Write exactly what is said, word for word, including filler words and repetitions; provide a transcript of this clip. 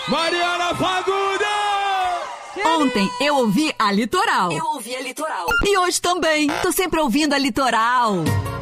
Mariana Fagundes! Ontem eu ouvi a Litoral. Eu ouvi a Litoral. E hoje também. Tô sempre ouvindo a Litoral.